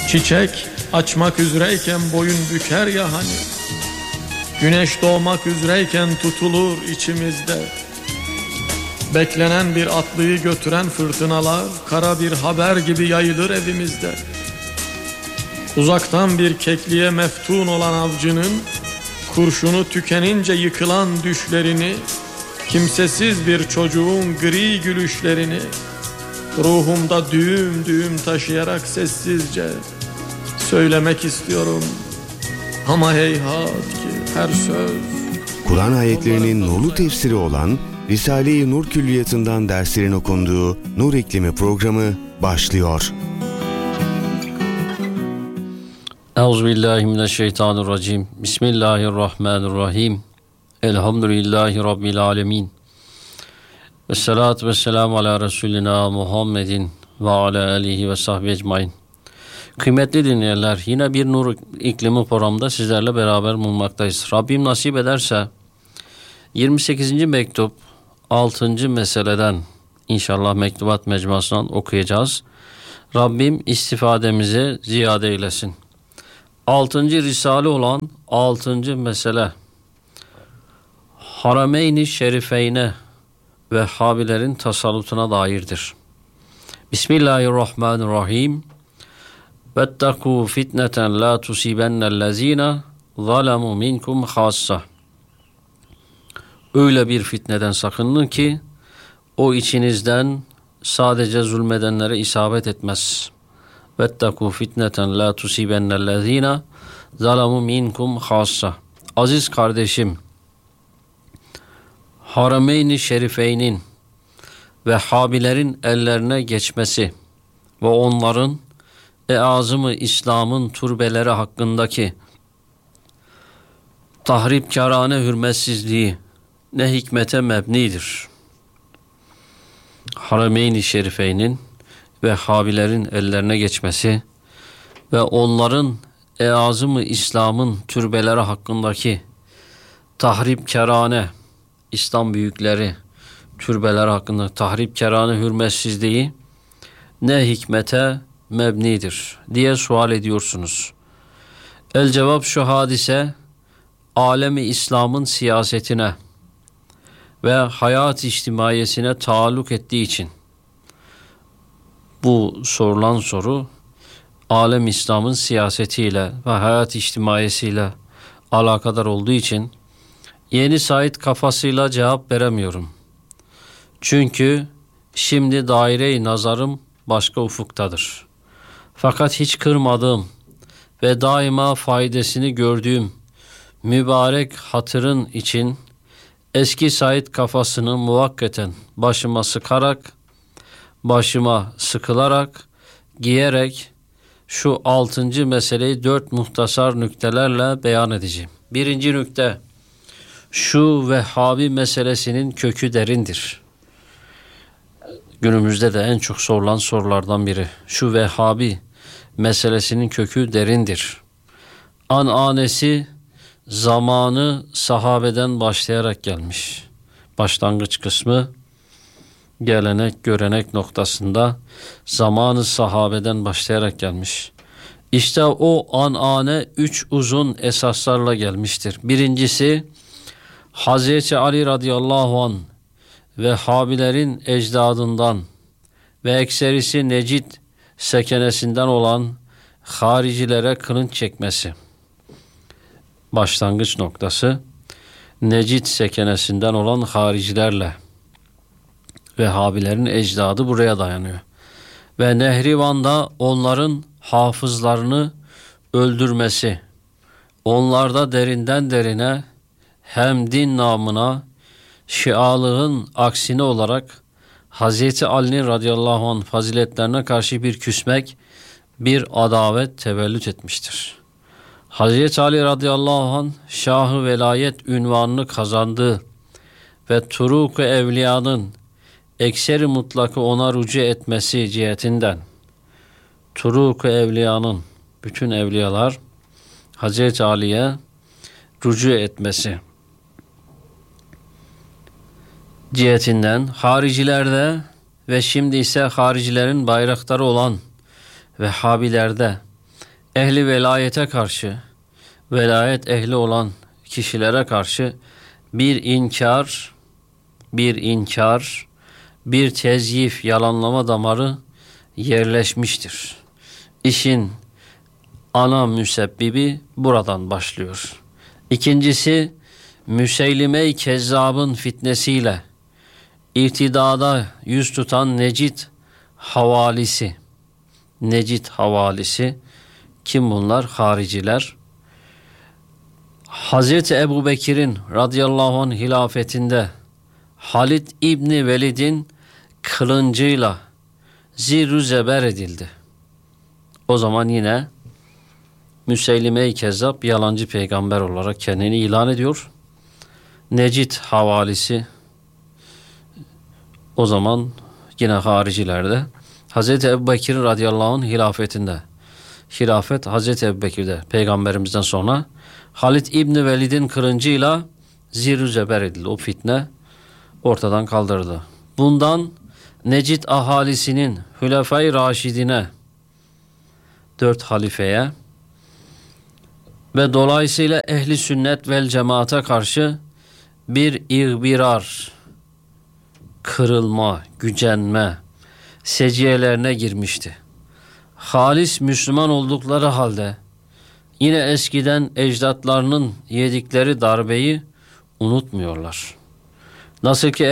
Çiçek açmak üzereyken boyun büker ya hani, güneş doğmak üzereyken tutulur içimizde. Beklenen bir atlıyı götüren fırtınalar kara bir haber gibi yayılır evimizde. Uzaktan bir kekliğe meftun olan avcının kurşunu tükenince yıkılan düşlerini, kimsesiz bir çocuğun gri gülüşlerini ruhumda düğüm düğüm taşıyarak sessizce söylemek istiyorum. Ama heyhat ki her söz. Kur'an ayetlerinin nurlu tefsiri olan Risale-i Nur Külliyatı'ndan derslerin okunduğu Nur İklimi programı başlıyor. Euzubillahimineşşeytanirracim. Bismillahirrahmanirrahim. Elhamdülillahi Rabbil alemin. Vessalatu vesselamu ala Resulina Muhammedin ve ala alihi ve sahbihi ecmain. Kıymetli dinleyenler, yine bir Nur İklimi programında sizlerle beraber bulunmaktayız. Rabbim nasip ederse 28. mektup 6. meseleden inşallah mektubat mecmuasından okuyacağız. Rabbim istifademizi ziyade eylesin. 6. risale olan 6. mesele, Harameyn-i Şerifeyne ve Habilerin tasallutuna dairdir. Bismillahirrahmanirrahim. Vettakû fitneten la tusibennellezîne zalemû minkum hâssah. Öyle bir fitneden sakının ki o içinizden sadece zulmedenlere isabet etmez. Vettakû fitneten la tusibennellezîne zalemû minkum hâssah. Aziz kardeşim, Harameyn-i Şerifeyn'in ve Habilerin ellerine geçmesi ve onların azım-ı İslam'ın turbeleri hakkındaki tahripkârane hürmetsizliği ne hikmete mebnidir. Harameyn-i Şerifeyn'in ve Habilerin ellerine geçmesi ve onların azım-ı İslam'ın türbeleri hakkındaki tahripkârane, İslam büyükleri türbeleri hakkında tahripkârane hürmetsizliği ne hikmete mebnidir diye sual ediyorsunuz. El cevap, şu hadise alemi İslam'ın siyasetine ve hayat içtimaiyesine taalluk ettiği için, bu sorulan soru alem İslam'ın siyasetiyle ve hayat içtimaiyesiyle alakadar olduğu için Yeni Said kafasıyla cevap veremiyorum. Çünkü şimdi daire-i nazarım başka ufuktadır. Fakat hiç kırmadığım ve daima faydasını gördüğüm mübarek hatırın için eski Said kafasını muvakkaten başıma sıkılarak, giyerek şu 6. meseleyi 4 muhtasar nüktelerle beyan edeceğim. 1. nükte, şu Vehhabi meselesinin kökü derindir. Günümüzde de en çok sorulan sorulardan biri. Şu Vehhabi meselesinin kökü derindir. Ananesi zamanı sahabeden başlayarak gelmiş. Başlangıç kısmı gelenek, görenek noktasında zamanı sahabeden başlayarak gelmiş. İşte o anane 3 uzun esaslarla gelmiştir. Birincisi, Hazreti Ali radıyallahu anh ve Habilerin ecdadından ve ekserisi Necid sekenesinden olan haricilere kılınç çekmesi. Başlangıç noktası Necid sekenesinden olan haricilerle ve Habilerin ecdadı buraya dayanıyor. Ve Nehrivan'da onların hafızlarını öldürmesi, onlarda derinden derine hem din namına şialığın aksine olarak Hazreti Ali'nin radıyallahu anh faziletlerine karşı bir küsmek, bir adavet tevellüt etmiştir. Hazreti Ali radıyallahu anh Şah-ı Velayet ünvanını kazandığı ve Turuk-ı Evliya'nın ekseri mutlakı ona rücu etmesi cihetinden, Turuk-ı Evliya'nın bütün evliyalar Hazreti Ali'ye rücu etmesi cihetinden, haricilerde ve şimdi ise haricilerin bayrakları olan Vehhabilerde ehli velayete karşı, velayet ehli olan kişilere karşı bir inkar, bir tezyif, yalanlama damarı yerleşmiştir. İşin ana müsebbibi buradan başlıyor. İkincisi, Müseylime-i Kezzab'ın fitnesiyle irtidada yüz tutan Necid havalisi. Kim bunlar? Hariciler. Hazreti Ebu Bekir'in radıyallahu anh hilafetinde Halid İbni Velid'in kılıncıyla zirrü zeber edildi. O zaman yine Müseylime-i Kezzab yalancı peygamber olarak kendini ilan ediyor. Necid havalisi o zaman yine haricilerde Hazreti Ebu Bekir radıyallahu anh hilafetinde. Hilafet Hazreti Ebu Bekir'de peygamberimizden sonra Halid İbni Velid'in kılıncıyla zirrü zeber edildi. O fitne ortadan kaldırıldı. Bundan Necid ahalisinin Hülefai Raşidine 4 halifeye ve dolayısıyla ehli sünnet vel cemaate karşı bir ihbirar, kırılma, gücenme seciyelerine girmişti. Halis Müslüman oldukları halde yine eskiden ecdatlarının yedikleri darbeyi unutmuyorlar. Nasıl ki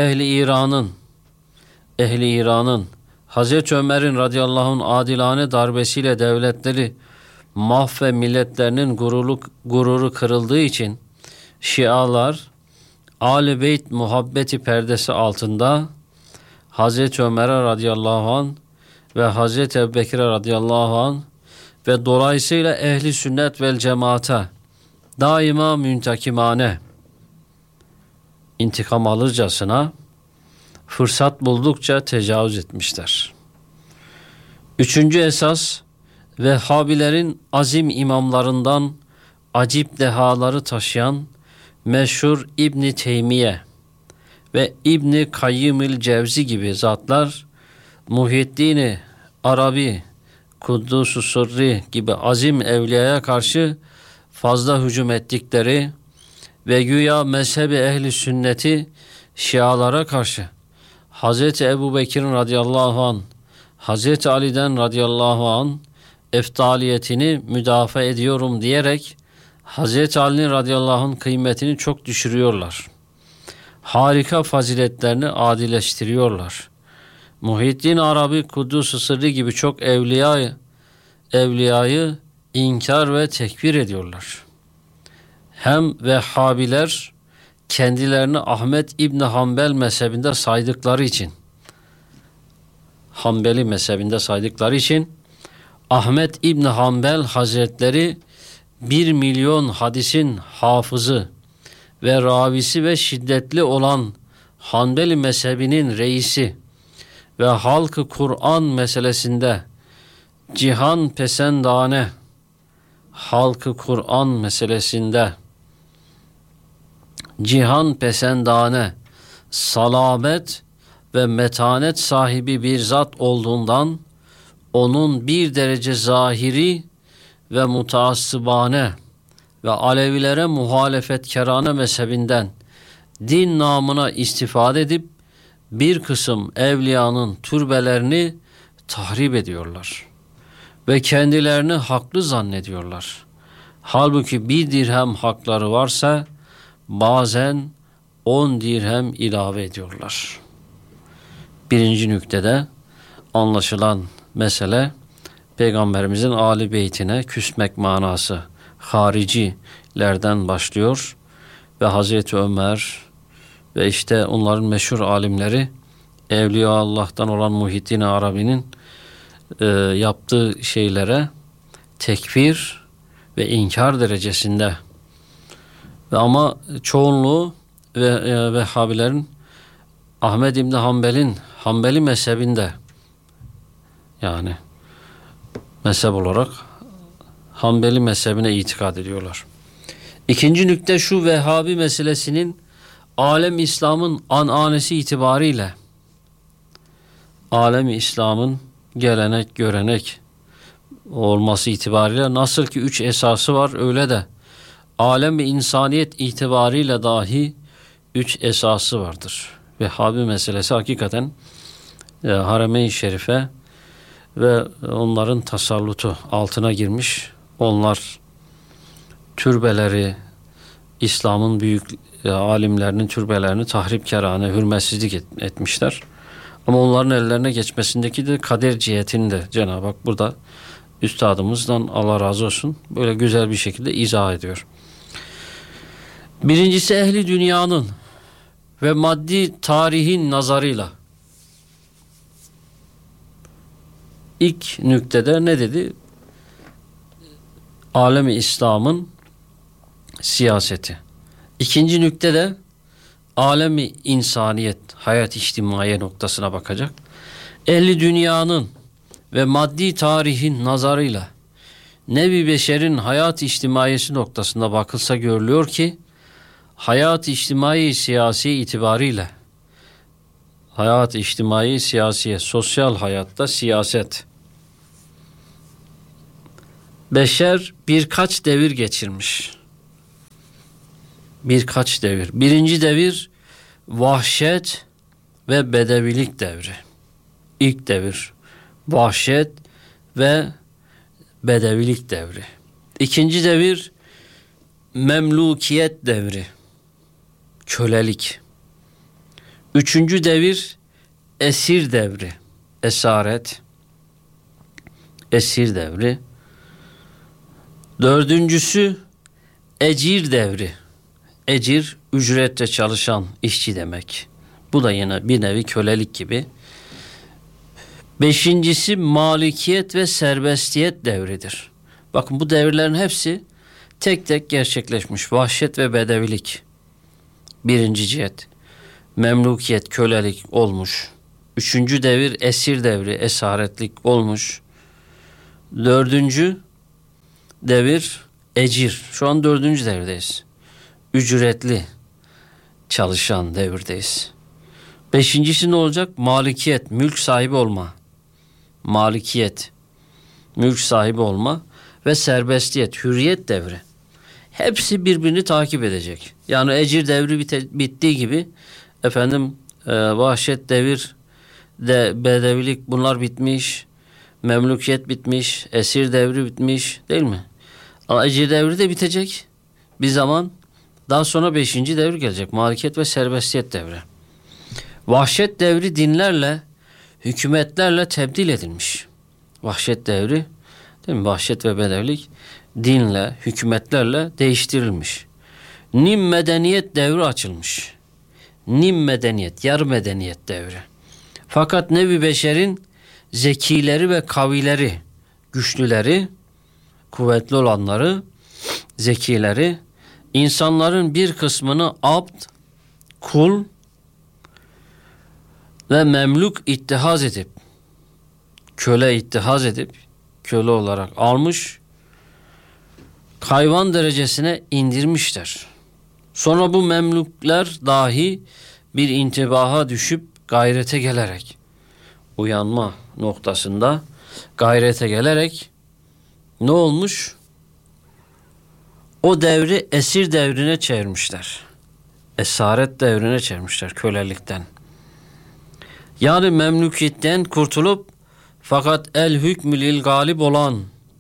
ehli İran'ın Hazreti Ömer'in radıyallahu anh adilane darbesiyle devletleri mahve milletlerinin gururu kırıldığı için Şialar Âl-i Beyt muhabbeti perdesi altında Hazreti Ömer'e radıyallahu anh ve Hazreti Ebubekir'e radıyallahu anh ve dolayısıyla ehli sünnet vel cemaate daima müntakimane, intikam alırcasına fırsat buldukça tecavüz etmişler. Üçüncü esas, Vehhabilerin azim imamlarından acip dehaları taşıyan meşhur İbn Teymiye ve İbn Kayyimül Cevzi gibi zatlar Muhyiddin Arabi, Kuddus-u Sırrı gibi azim evliyaya karşı fazla hücum ettikleri ve güya mezhebi ehli sünneti Şialara karşı Hazreti Ebu Bekir'in radıyallahu anh, Hazreti Ali'den radıyallahu anh eftaliyetini müdafaa ediyorum diyerek Hazreti Ali'nin radıyallahu anh kıymetini çok düşürüyorlar. Harika faziletlerini adileştiriyorlar. Muhyiddin Arabi, Kuddus-u Sırrı gibi çok evliyayı inkar ve tekfir ediyorlar. Hem Vehhabiler kendilerini Ahmet İbni Hanbel mezhebinde saydıkları için Ahmet İbni Hanbel Hazretleri 1 milyon hadisin hafızı ve ravisi ve şiddetli olan Hanbeli mezhebinin reisi ve halkı Kur'an meselesinde cihan pesendane, salabet ve metanet sahibi bir zat olduğundan onun bir derece zahiri ve mutaassıbane ve Alevilere muhalefetkarane mezhebinden din namına istifade edip bir kısım evliyanın türbelerini tahrip ediyorlar ve kendilerini haklı zannediyorlar. Halbuki 1 dirhem hakları varsa bazen 10 dirhem ilave ediyorlar. Birinci nüktede anlaşılan mesele Peygamberimizin âli beytine küsmek manası haricilerden başlıyor ve Hazreti Ömer ve işte onların meşhur alimleri Evliya Allah'tan olan Muhyiddin Arabi'nin yaptığı şeylere tekfir ve inkar derecesinde ve ama çoğunluğu ve Vehhabilerin Ahmed İbni Hanbel'in Hanbeli mezhebinde, yani mezhep olarak Hanbeli mezhebine itikad ediyorlar. İkinci nükte şu: Vehhabi meselesinin alem İslam'ın ananesi itibariyle alem İslam'ın gelenek, görenek olması itibariyle nasıl ki 3 esası var, öyle de alem ve insaniyet itibariyle dahi 3 esası vardır. Vehhabi meselesi hakikaten Harem-i Şerife ve onların tasallutu altına girmiş. Onlar türbeleri, İslam'ın büyük alimlerinin türbelerini tahripkârane, hürmetsizlik etmişler. Ama onların ellerine geçmesindeki de kader cihetini de Cenab-ı Hak burada üstadımızdan Allah razı olsun böyle güzel bir şekilde izah ediyor. Birincisi ehli dünyanın ve maddi tarihin nazarıyla. İlk nüktede ne dedi? Alem-i İslam'ın siyaseti. İkinci nüktede alem-i insaniyet, hayat içtimaiye noktasına bakacak. Ehli dünyanın ve maddi tarihin nazarıyla nevi beşerin hayat içtimaiyesi noktasında bakılsa görülüyor ki hayat içtimai siyasi itibariyle hayat içtimai siyasiye, sosyal hayatta siyaset. Beşer birkaç devir geçirmiş. Birkaç devir. Birinci devir vahşet ve bedevilik devri. İlk devir vahşet ve bedevilik devri. İkinci devir memlukiyet devri. Kölelik. Üçüncü devir esir devri. Esaret. Esir devri. Dördüncüsü ecir devri. Ecir, ücretle çalışan işçi demek. Bu da yine bir nevi kölelik gibi. Beşincisi malikiyet ve serbestiyet devridir. Bakın bu devirlerin hepsi tek tek gerçekleşmiş. Vahşet ve bedevilik. Birinci cihet. Memlukiyet, kölelik olmuş. Üçüncü devir esir devri, esaretlik olmuş. Dördüncü devir ecir. Şu an dördüncü devirdeyiz. Ücretli çalışan devirdeyiz. Beşincisi ne olacak? Malikiyet, mülk sahibi olma. Malikiyet, mülk sahibi olma ve serbestiyet, hürriyet devri. Hepsi birbirini takip edecek. Yani ecir devri bittiği gibi vahşet devir de bedevilik bunlar bitmiş. Memlukiyet bitmiş, esir devri bitmiş, değil mi? Ama ecir devri de bitecek bir zaman. Daha sonra 5. devir gelecek. Malikiyet ve serbestiyet devri. Vahşet devri dinlerle, hükümetlerle tebdil edilmiş. Vahşet devri, değil mi? Vahşet ve bedevilik dinle, hükümetlerle değiştirilmiş. Nim medeniyet devri açılmış. Nim medeniyet, yarı medeniyet devri. Fakat nevi beşerin zekileri ve kavileri, güçlüleri, kuvvetli olanları, zekileri, insanların bir kısmını abd, kul ve memluk ittihaz edip, köle ittihaz edip, köle olarak almış, hayvan derecesine indirmişler. Sonra bu memluklar dahi bir intibaha düşüp gayrete gelerek, uyanma noktasında gayrete gelerek ne olmuş? O devri esir devrine çevirmişler. Esaret devrine çevirmişler kölelikten. Yani memlükiyetten kurtulup fakat el hükmü lil galip olan,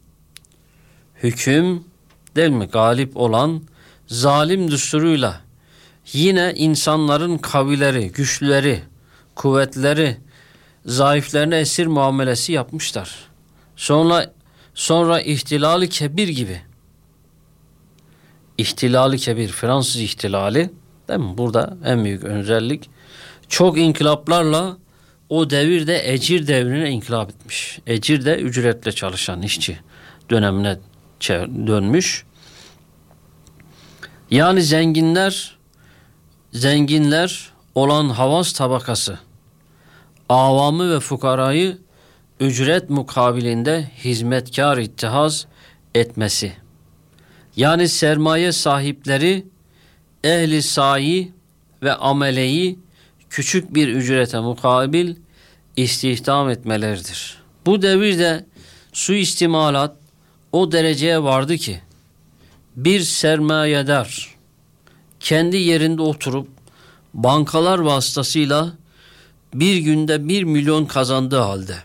hüküm değil mi, galip olan zalim düsturuyla yine insanların kavileri, güçlüleri, kuvvetleri, zayıflarına esir muamelesi yapmışlar. Sonra ihtilali kebir gibi. İhtilali kebir, Fransız ihtilali, değil mi? Burada en büyük özellik çok inkılaplarla o devirde ecir devrine inkılap etmiş. Ecir de ücretle çalışan işçi dönemine dönmüş. Yani zenginler olan havas tabakası avamı ve fukarayı ücret mukabilinde hizmetkar ittihaz etmesi. Yani sermaye sahipleri ehli sayi ve ameleyi küçük bir ücrete mukabil istihdam etmeleridir. Bu devirde suistimalat o dereceye vardı ki bir sermayedar kendi yerinde oturup bankalar vasıtasıyla bir günde 1 milyon kazandığı halde,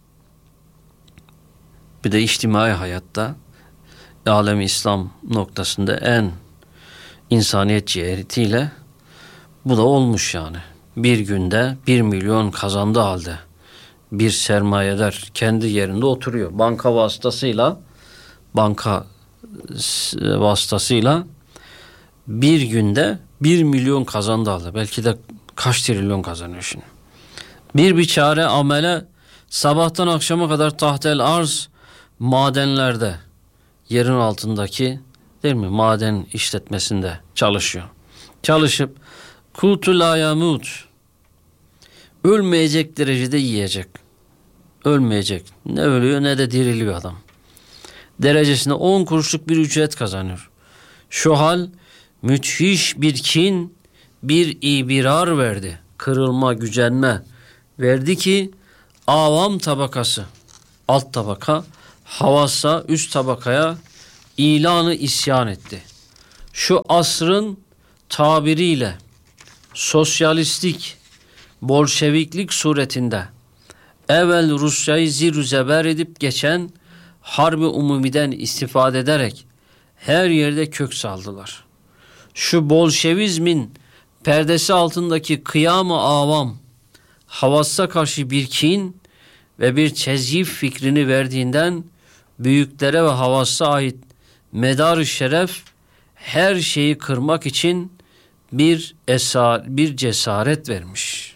bir de içtimai hayatta alem-i İslam noktasında en insaniyet cihetiyle bu da olmuş yani. Bir günde 1 milyon kazandığı halde bir sermayedar kendi yerinde oturuyor. Banka vasıtasıyla bir günde 1 milyon kazandığı halde belki de kaç trilyon kazanıyor şimdi. Bir biçare amele sabahtan akşama kadar tahtel arz madenlerde, yerin altındaki değil mi, maden işletmesinde çalışıyor. Çalışıp kutu la yamut, ölmeyecek derecede yiyecek. Ölmeyecek. Ne ölüyor ne de diriliyor adam. Derecesinde 10 kuruşluk bir ücret kazanıyor. Şu hal müthiş bir kin, bir ibirar verdi. Kırılma, gücenme verdi ki avam tabakası, alt tabaka, havasa üst tabakaya ilanı isyan etti. Şu asrın tabiriyle sosyalistlik, bolşeviklik suretinde evvel Rusya'yı zir zeber edip geçen Harbi Umumi'den istifade ederek her yerde kök saldılar. Şu bolşevizmin perdesi altındaki kıyam-ı avam havassa karşı bir kin ve bir tezyif fikrini verdiğinden büyüklere ve havassa ait medar-ı şeref her şeyi kırmak için bir cesaret vermiş.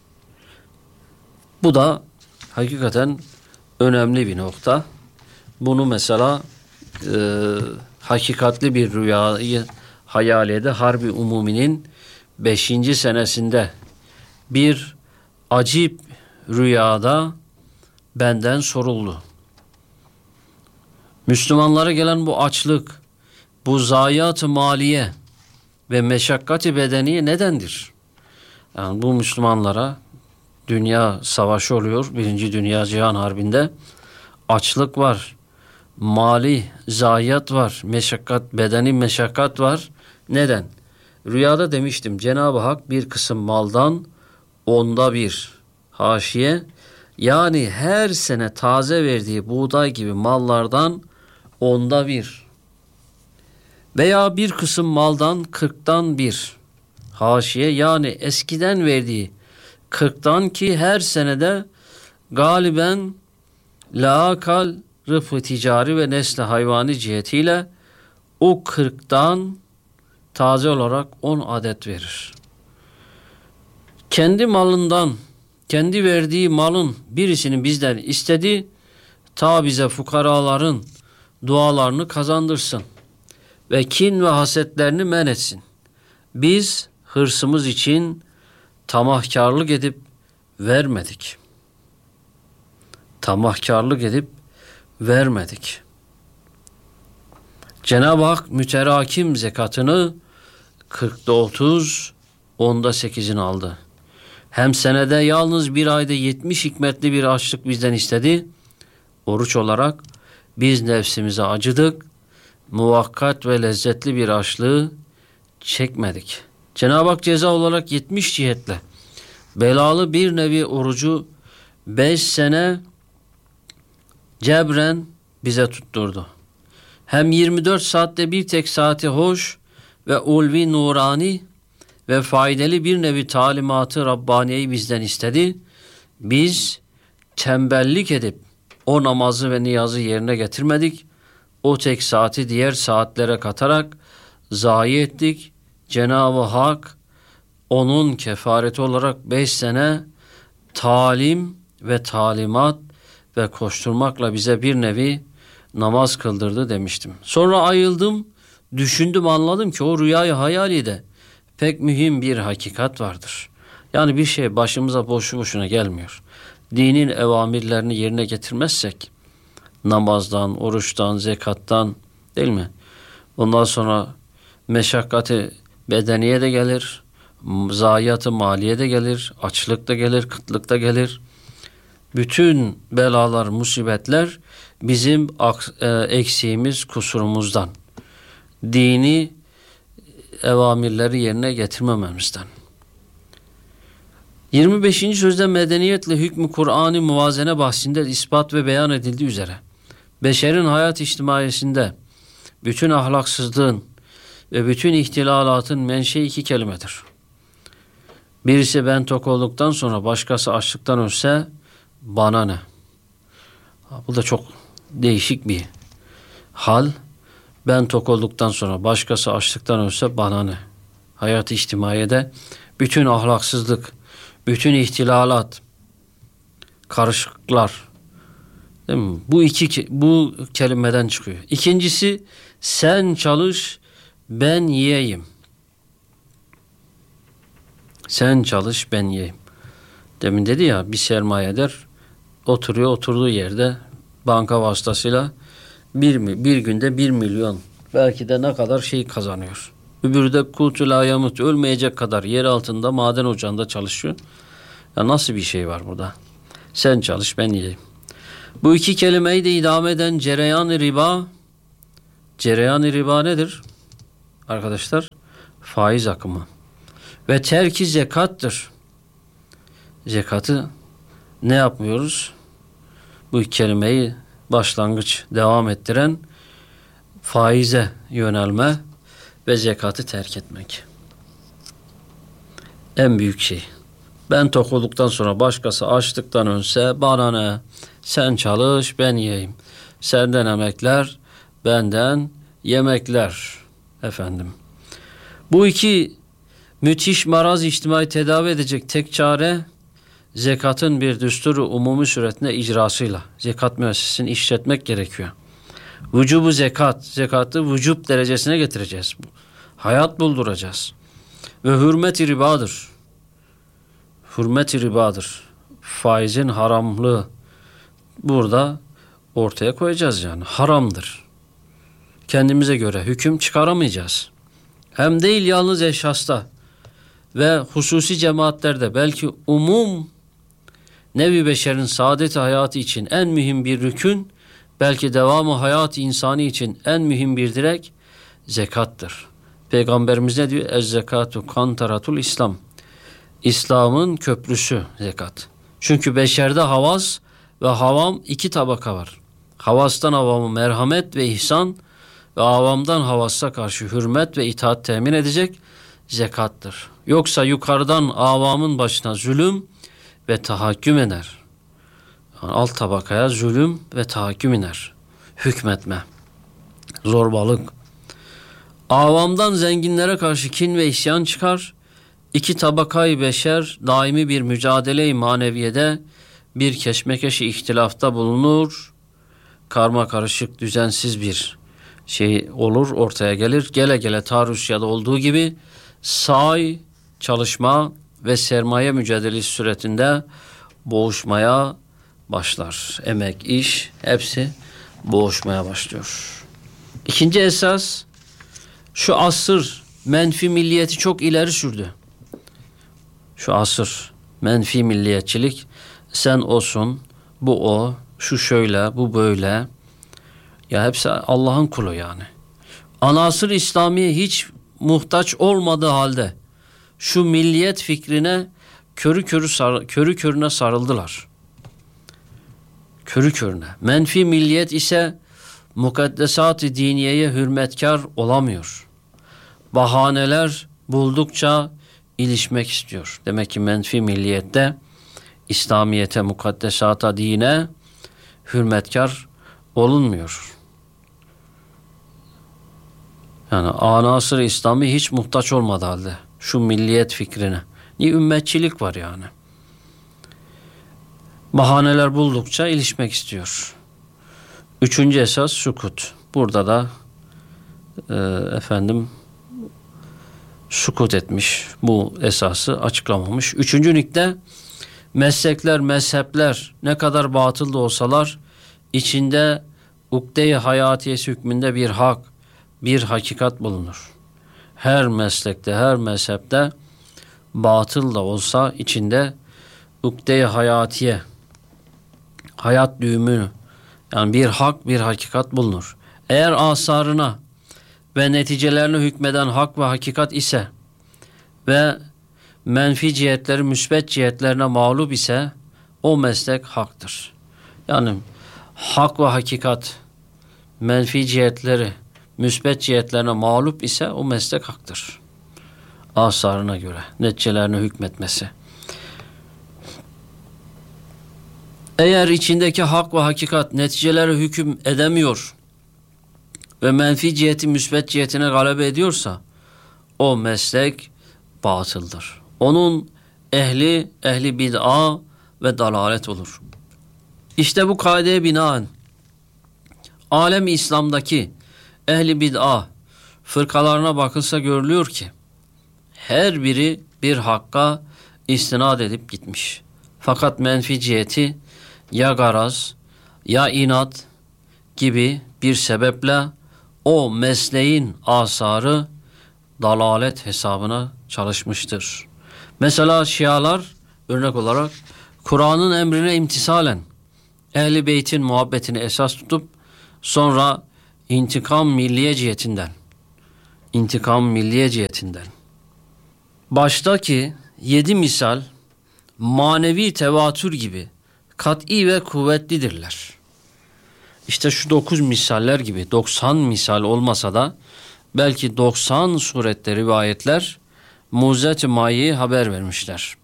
Bu da hakikaten önemli bir nokta. Bunu mesela hakikatli bir rüyayı hayal ede Harbi Umumi'nin 5. senesinde bir acip rüyada benden soruldu. Müslümanlara gelen bu açlık, bu zayiat-ı maliye ve meşakkati bedeniye nedendir? Yani bu Müslümanlara dünya savaşı oluyor. 1. Dünya Cihan Harbi'nde açlık var, mali zayiat var, bedeni meşakkat var. Neden? Rüyada demiştim, Cenab-ı Hak bir kısım maldan 1/10, haşiye, yani her sene taze verdiği buğday gibi mallardan 1/10 veya bir kısım maldan 1/40, haşiye, yani eskiden verdiği 40'tan ki her senede galiben laakal rıfı ticari ve nesli hayvani cihetiyle o 40'tan taze olarak 10 adet verir. Kendi malından, kendi verdiği malın birisini bizden istedi, ta bize fukaraların dualarını kazandırsın ve kin ve hasetlerini men etsin. Biz hırsımız için tamahkarlık edip vermedik. Tamahkarlık edip vermedik. Cenab-ı Hak müterakim zekatını 40'da 30, 10'da 8'ini aldı. Hem senede yalnız bir ayda 70 hikmetli bir açlık bizden istedi. Oruç olarak biz nefsimize acıdık. Muvakkat ve lezzetli bir açlığı çekmedik. Cenab-ı Hak ceza olarak 70 cihetle belalı bir nevi orucu 5 sene cebren bize tutturdu. Hem 24 saatte bir tek saati hoş ve ulvi nurani ve faydalı bir nevi talimatı Rabbaniye'yi bizden istedi. Biz tembellik edip o namazı ve niyazı yerine getirmedik. O tek saati diğer saatlere katarak zayi ettik. Cenab-ı Hak onun kefareti olarak 5 sene talim ve talimat ve koşturmakla bize bir nevi namaz kıldırdı demiştim. Sonra ayıldım, düşündüm, anladım ki o rüyayı hayalide pek mühim bir hakikat vardır. Yani bir şey başımıza boşu boşuna gelmiyor. Dinin evamirlerini yerine getirmezsek, namazdan, oruçtan, zekattan, değil mi? Ondan sonra meşakkati bedeniye de gelir, zayiatı maliye de gelir, açlık da gelir, kıtlık da gelir. Bütün belalar, musibetler bizim eksiğimiz, kusurumuzdan. Dini evamirleri yerine getirmememizden. 25. sözde medeniyetle hükmü Kur'an-ı muvazene bahsinde ispat ve beyan edildiği üzere beşerin hayat içtimaiyesinde bütün ahlaksızlığın ve bütün ihtilalatın menşei iki kelimedir. Birisi ben tok olduktan sonra başkası açlıktan ölse bana ne? Bu da çok değişik bir hal. Ben tok olduktan sonra başkası açlıktan ölse bana ne? Hayat-ı içtimaiyede bütün ahlaksızlık, bütün ihtilalat, karışıklıklar, değil mi? Bu kelimeden çıkıyor. İkincisi sen çalış ben yiyeyim. Sen çalış ben yiyeyim. Demin dedi ya bir sermayeder oturduğu yerde banka vasıtasıyla bir günde 1 milyon belki de ne kadar şey kazanıyor. Öbürü de kutu la yamut ölmeyecek kadar yer altında maden ocağında çalışıyor. Ya nasıl bir şey var burada? Sen çalış ben yiyeyim. Bu iki kelimeyi de idame eden cereyan-ı riba. Cereyan-ı riba nedir? Arkadaşlar faiz akımı. Ve terki zekattır. Zekatı ne yapmıyoruz? Bu kelimeyi başlangıç devam ettiren faize yönelme ve zekatı terk etmek. En büyük şey. Ben tok olduktan sonra başkası açlıktan ölse bana ne? Sen çalış ben yiyeyim. Senden emekler, benden yemekler. Efendim. Bu iki müthiş maraz içtimai tedavi edecek tek çare zekatın bir düsturu umumi suretinde icrasıyla zekat müessesesini işletmek gerekiyor. Vücubu zekat, zekatı vücub derecesine getireceğiz. Hayat bulduracağız. Ve hürmet-i ribadır. Hürmet-i ribadır. Faizin haramlığı burada ortaya koyacağız yani. Haramdır. Kendimize göre hüküm çıkaramayacağız. Hem değil yalnız eşhasta ve hususi cemaatlerde belki umum nevi beşerin saadet hayatı için en mühim bir rükün, belki devamı hayat insanı için en mühim bir direk zekattır. Peygamberimiz ne diyor? Ez-zekatu kantaratul İslam. İslam'ın köprüsü zekat. Çünkü beşerde havas ve havam iki tabaka var. Havastan havamı merhamet ve ihsan ve avamdan havasa karşı hürmet ve itaat temin edecek zekattır. Yoksa yukarıdan avamın başına zulüm ve tahakküm iner. Yani alt tabakaya zulüm ve tahakküm iner. Hükmetme, zorbalık. Avamdan zenginlere karşı kin ve isyan çıkar. İki tabakayı beşer daimi bir mücadele-i maneviyede bir keşmekeşi ihtilafta bulunur. Karma karışık düzensiz bir şey olur, ortaya gelir. Gele gele ta Rusya'da olduğu gibi say, çalışma ve sermaye mücadelesi süretinde boğuşmaya başlar. Emek, iş hepsi boğuşmaya başlıyor. İkinci esas şu asır menfi milliyeti çok ileri sürdü. Şu asır menfi milliyetçilik sen olsun, bu o, şu şöyle, bu böyle. Ya hepsi Allah'ın kulu yani. Anasır İslamiye hiç muhtaç olmadığı halde şu milliyet fikrine körü körüne sarıldılar. Körü körüne. Menfi milliyet ise mukaddesat-ı diniyeye hürmetkar olamıyor. Bahaneler buldukça ilişmek istiyor. Demek ki menfi milliyette İslamiyete, mukaddesata, dine hürmetkar olunmuyor. Yani anasır İslam'ı hiç muhtaç olmadı halde şu milliyet fikrine. Niye? Ümmetçilik var yani. Bahaneler buldukça ilişmek istiyor. Üçüncü esas sukut. Burada da sukut etmiş. Bu esası açıklamamış. Üçüncü nükte meslekler, mezhepler ne kadar batıl da olsalar içinde ukde-i hayatiyesi hükmünde bir hak, bir hakikat bulunur. Her meslekte, her mezhepte batıl da olsa içinde ukde-i hayatiye, hayat düğümü Yani bir hak, bir hakikat bulunur. Eğer asarına ve neticelerine hükmeden hak ve hakikat ise ve menfi cihetleri müsbet cihetlerine mağlup ise o meslek haktır. Yani hak ve hakikat menfi cihetleri müsbet cihetlerine mağlup ise o meslek haktır. Asarına göre neticelerine hükmetmesi. Eğer içindeki hak ve hakikat neticelere hüküm edemiyor ve menfi ciheti müsbet cihetine galebe ediyorsa o meslek batıldır. Onun ehli bid'a ve dalalet olur. İşte bu kaideye binaen alem-i İslam'daki ehli bid'a fırkalarına bakılsa görülüyor ki her biri bir hakka istinad edip gitmiş. Fakat menfi ciheti ya garaz ya inat gibi bir sebeple o mesleğin asarı dalalet hesabına çalışmıştır. Mesela Şialar örnek olarak Kur'an'ın emrine imtisalen Ehl-i Beyt'in muhabbetini esas tutup sonra intikam milliye cihetinden baştaki 7 misal manevi tevatür gibi kat'i ve kuvvetlidirler. İşte şu 9 misaller gibi 90 misal olmasa da belki 90 surette rivayetler mucize-i mayeyi haber vermişler.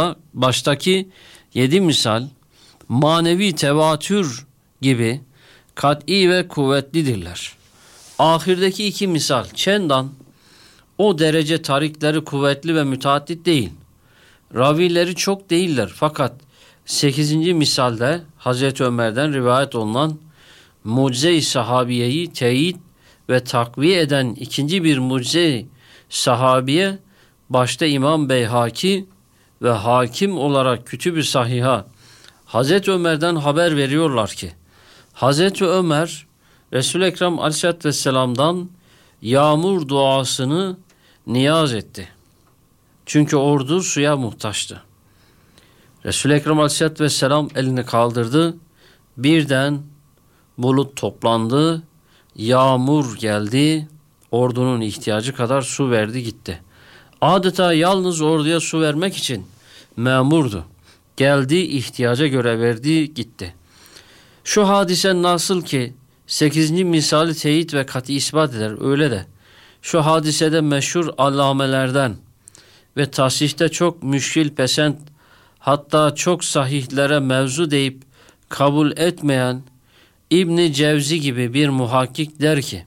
Baştaki 7 misal manevi tevatür gibi kat'i ve kuvvetlidirler. Ahirdeki 2 misal çendan o derece tarikleri kuvvetli ve müteaddit değil. Ravileri çok değiller fakat 8. misalde Hazreti Ömer'den rivayet olunan mucize-i sahabiyeyi teyit ve takviye eden ikinci bir mucize-i sahabiye başta İmam Beyhaki ve hakim olarak Kütüb-i Sahiha Hazreti Ömer'den haber veriyorlar ki Hazreti Ömer Resul-i Ekrem Aleyhisselatü Vesselam'dan yağmur duasını niyaz etti. Çünkü ordu suya muhtaçtı. Resul-i Ekrem Aleyhisselatü Vesselam elini kaldırdı. Birden bulut toplandı. Yağmur geldi. Ordunun ihtiyacı kadar su verdi gitti. Adeta yalnız orduya su vermek için memurdu. Geldi, ihtiyaca göre verdi, gitti. Şu hadise nasıl ki 8. misali teyit ve kat'i ispat eder, öyle de şu hadisede meşhur allamelerden ve tasihte çok müşkil pesent hatta çok sahihlere mevzu deyip kabul etmeyen İbn-i Cevzi gibi bir muhakkik der ki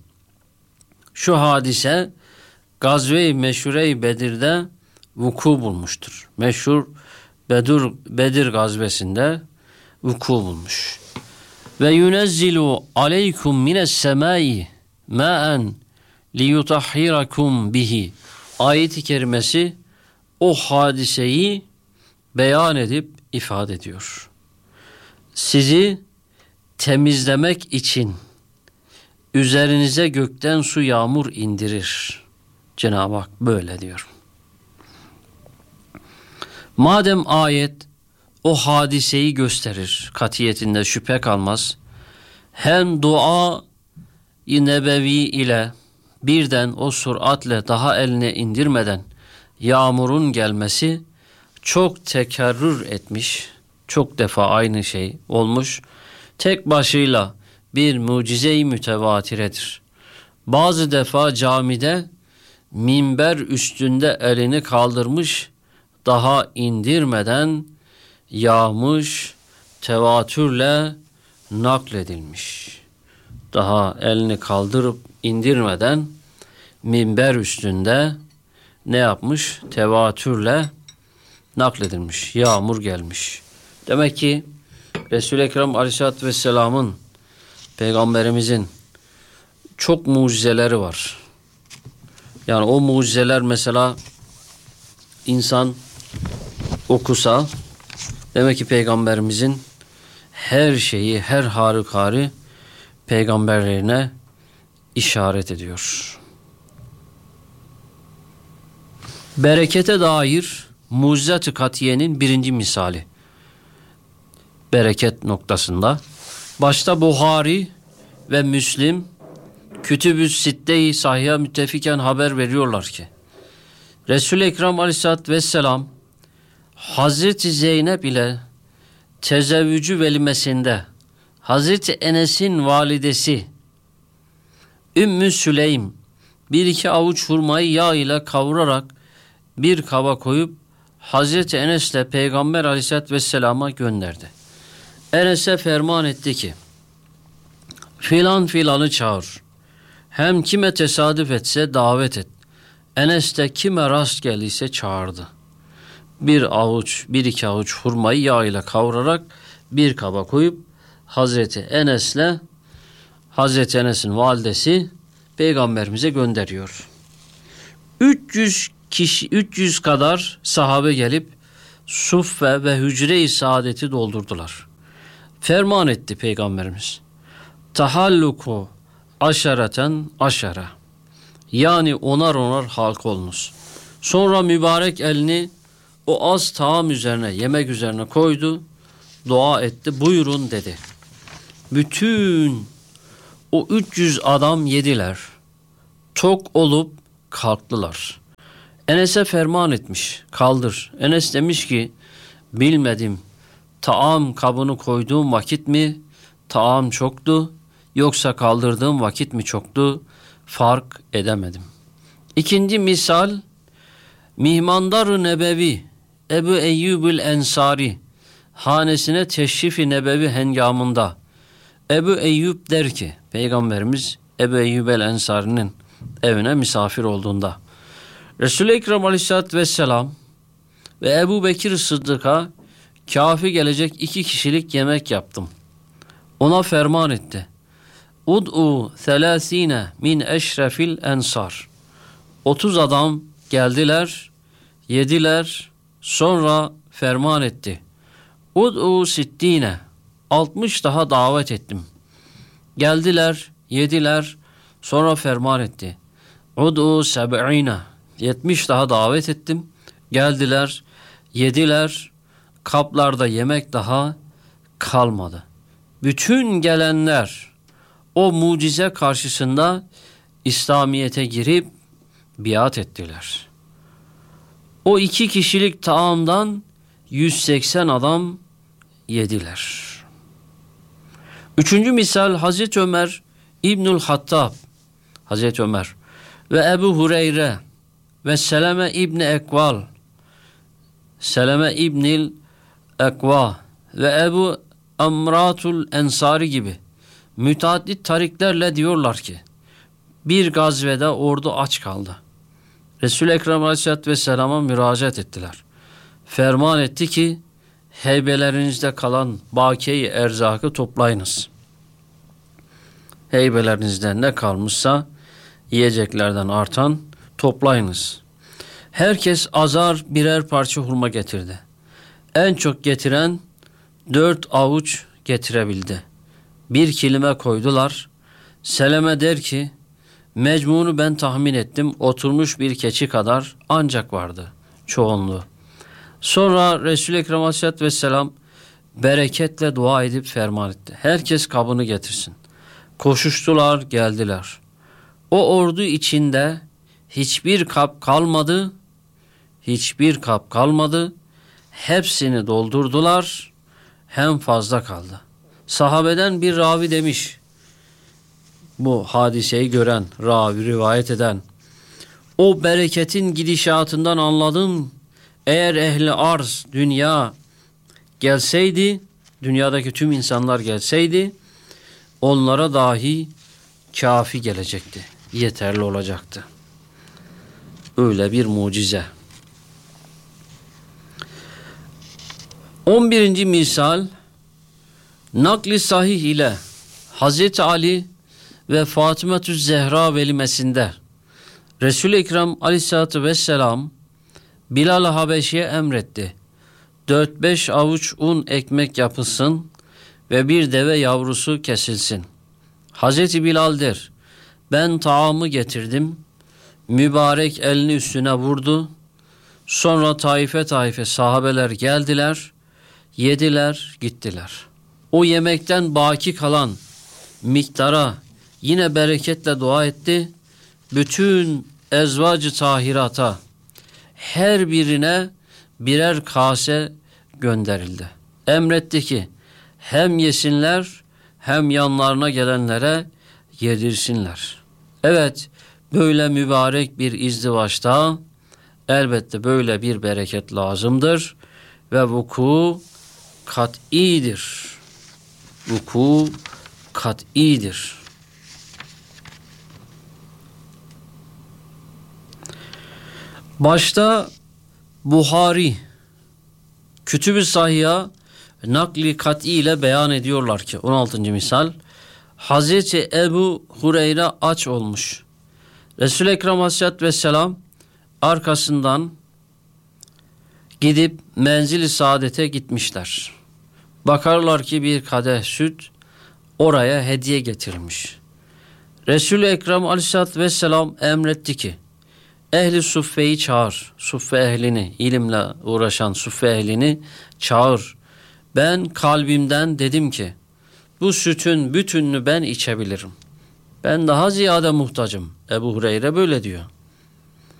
şu hadise Gazve-i Meşhure-i Bedir'de vuku bulmuştur. Meşhur Bedir gazvesinde vuku bulmuş. Ve yunezzilu aleykum mines semai ma'en liyutahhirakum bihi ayet-i kerimesi o hadiseyi beyan edip ifade ediyor. Sizi temizlemek için üzerinize gökten su yağmur indirir. Cenab-ı Hak böyle diyor. Madem ayet o hadiseyi gösterir, katiyetinde şüphe kalmaz. Hem dua-i nebevi ile birden o süratle daha eline indirmeden yağmurun gelmesi çok tekerrür etmiş, çok defa aynı şey olmuş. Tek başıyla bir mucize-i mütevatiredir. Bazı defa camide minber üstünde elini kaldırmış, daha indirmeden yağmış, tevatürle nakledilmiş. Daha elini kaldırıp indirmeden minber üstünde ne yapmış? Tevatürle nakledilmiş. Yağmur gelmiş. Demek ki Resul-i Ekrem Aleyhisselatü Vesselam'ın, Peygamberimizin çok mucizeleri var. Yani o mucizeler mesela insan okusa demek ki Peygamberimizin her şeyi, her harikarı peygamberlerine işaret ediyor. Berekete dair mucize-i katiyenin 1. misali. Bereket noktasında Başta Buhari ve Müslim Kütüb-ü Sitte-i Sahih'e müttefiken haber veriyorlar ki Resul-i Ekrem Aleyhisselatü Vesselam Hazreti Zeynep ile tezevvücü velimesinde Hazreti Enes'in validesi Ümmü Süleym bir iki avuç hurmayı yağ ile kavurarak bir kaba koyup Hazreti Enes'le Peygamber Aleyhisselatü Vesselam'a gönderdi. Enes'e ferman etti ki filan filanı çağır. Hem kime tesadüf etse davet et. Enes de kime rast geldiyse çağırdı. Bir iki avuç hurmayı yağ ile kavurarak bir kaba koyup Hazreti Enes'le Hazreti Enes'in validesi Peygamberimize gönderiyor. 300 kadar sahabe gelip suffe ve hücre-i saadeti doldurdular. Ferman etti Peygamberimiz. Tahalluku aşereten aşere. Yani onar halk olunuz. Sonra mübarek elini o az taam üzerine, yemek üzerine koydu. Dua etti. Buyurun dedi. Bütün o 300 adam yediler. Tok olup kalktılar. Enes'e ferman etmiş. Kaldır. Enes demiş ki bilmedim. Taam kabını koyduğum vakit mi taam çoktu yoksa kaldırdığım vakit mi çoktu fark edemedim. İkinci misal Mihmandar-ı Nebevi Ebu Eyyubül Ensari hanesine teşrif-i nebevi hengamında Ebu Eyyub der ki Peygamberimiz Ebu Eyyub el-Ensari'nin evine misafir olduğunda Resul-i Ekrem Aleyhisselatü Vesselam ve Ebu Bekir Sıddık'a kafi gelecek 2 kişilik yemek yaptım. Ona ferman etti. Ud'u 30 min eşrefil ensar. 30 adam geldiler, yediler, sonra ferman etti. Ud'u 60 daha davet ettim. Geldiler, yediler, sonra ferman etti. Ud'u 70 daha davet ettim. Geldiler, yediler, kaplarda yemek daha kalmadı. Bütün gelenler o mucize karşısında İslamiyet'e girip biat ettiler. O 2 kişilik taamdan 180 adam yediler. Üçüncü misal Hazreti Ömer İbnül Hattab, Hazreti Ömer ve Ebu Hureyre ve Seleme İbni Ekval, Seleme İbnil Ekva ve Ebu Amratul Ensari gibi müteaddit tariklerle diyorlar ki bir gazvede ordu aç kaldı. Resul-i Ekrem Aleyhisselatü Vesselam'a müracaat ettiler. Ferman etti ki heybelerinizde kalan bakiye-i erzakı toplayınız. Heybelerinizde ne kalmışsa yiyeceklerden artan toplayınız. Herkes azar birer parça hurma getirdi. En çok getiren 4 avuç getirebildi. 1 kilime koydular. Seleme der ki mecmunu ben tahmin ettim. Oturmuş bir keçi kadar ancak vardı çoğunluğu. Sonra Resul-i Ekrem Aleyhisselatü Vesselam bereketle dua edip ferman etti. Herkes kabını getirsin. Koşuştular, geldiler. O ordu içinde hiçbir kap kalmadı. Hepsini doldurdular. Hem fazla kaldı. Sahabeden bir ravi demiş. Bu hadiseyi gören, ravi rivayet eden. O bereketin gidişatından anladım. Eğer ehli arz, dünya gelseydi, dünyadaki tüm insanlar gelseydi, onlara dahi kafi gelecekti. Yeterli olacaktı. Öyle bir mucize. 11. misal nakli sahih ile Hazreti Ali ve Fatıma-tü Zehra velimesinde Resul-i Ekrem Aleyhisselatü Vesselam Bilal-i Habeşi'ye emretti. 4-5 avuç un ekmek yapılsın ve bir deve yavrusu kesilsin. Hazreti Bilal der, ben taamı getirdim. Mübarek elini üstüne vurdu. Sonra taife sahabeler geldiler, yediler, gittiler. o yemekten baki kalan miktara yine bereketle dua etti. Bütün ezvacı tahirata her birine birer kase gönderildi. Emretti ki hem yesinler hem yanlarına gelenlere yedirsinler. Evet, böyle mübarek bir izdivaçta elbette böyle bir bereket lazımdır ve vuku kat'idir. Vuku kat'idir. Başta Buhari Kütüb-i Sahih'a nakli kat'i ile beyan ediyorlar ki 16. misal Hazreti Ebu Hureyre aç olmuş. Resul-i Ekrem Aleyhisselatü Vesselam arkasından gidip menzil-i saadete gitmişler. Bakarlar ki bir kadeh süt oraya hediye getirilmiş. Resul-i Ekrem Aleyhisselatü Vesselam emretti ki ehli suffeyi çağır. Suffe ehlini, ilimle uğraşan suffe ehlini çağır. Ben kalbimden dedim ki bu sütün bütününü ben içebilirim. Ben daha ziyade muhtacım. Ebu Hureyre böyle diyor.